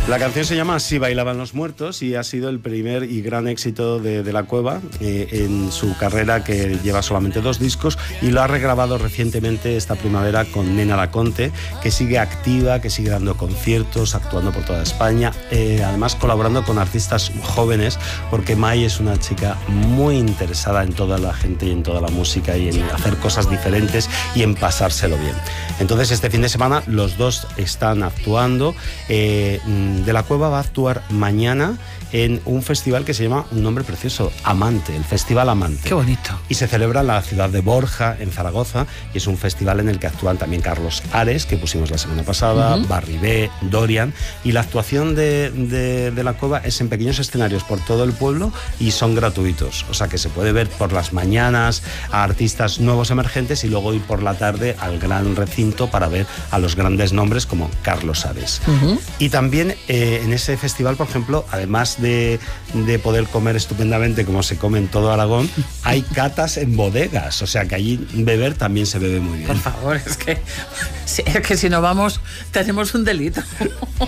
La canción se llama Así bailaban los muertos y ha sido el primer y gran éxito de La Cueva en su carrera, que lleva solamente 2 discos, y lo ha regrabado recientemente esta primavera con Nena Laconte, que sigue activa, que sigue dando conciertos, actuando por toda España, además colaborando con artistas jóvenes, porque Mai es una chica muy interesada en toda la gente y en toda la música y en hacer cosas diferentes y en pasárselo bien. Entonces este fin de semana los dos están actuando. De La Cueva va a actuar mañana en un festival que se llama, un nombre precioso, Amante, el Festival Amante. Qué bonito. Y se celebra en la ciudad de Borja, en Zaragoza, y es un festival en el que actúan también Carlos Ares, que pusimos la semana pasada, Barry B, Dorian, y la actuación de La Cueva es en pequeños escenarios por todo el pueblo y son gratuitos, o sea que se puede ver por las mañanas a artistas nuevos emergentes y luego ir por la tarde al gran recinto para ver a los grandes nombres como Carlos Ares. Y también en ese festival, por ejemplo, además de poder comer estupendamente como se come en todo Aragón, hay catas en bodegas, o sea que allí beber también se bebe muy bien. Por favor, es que si no vamos tenemos un delito.